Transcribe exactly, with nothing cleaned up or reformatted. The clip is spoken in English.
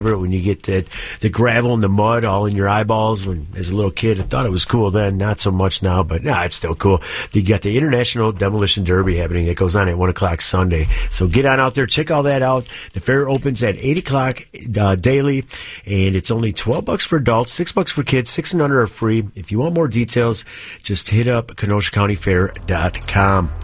when you get the, the gravel and the mud all in your eyeballs. When as a little kid, I thought it was cool then, not so much now, but nah, it's still cool. You got the International Demolition Derby happening. It goes on at one o'clock Sunday. So get on out there, check all that out. The fair opens at eight o'clock uh, daily, and it's only twelve bucks for adults, six bucks for kids, six and under are free. If you want more details, just hit up Kenosha County Fair dot com.